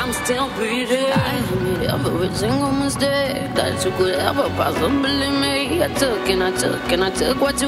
I'm still breathing. I admit every single mistake that you could ever possibly make. I took what you